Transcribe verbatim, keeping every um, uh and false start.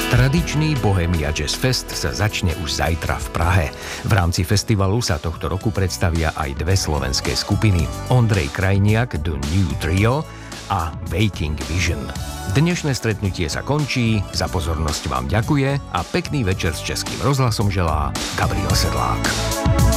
Tradičný Bohemia Jazz Fest sa začne už zajtra v Prahe. V rámci festivalu sa tohto roku predstavia aj dve slovenské skupiny. Ondrej Krajniak, The New Trio a Waking Vision. Dnešné stretnutie sa končí, za pozornosť vám ďakuje a pekný večer s Českým rozhlasom želá Gabriel Sedlák.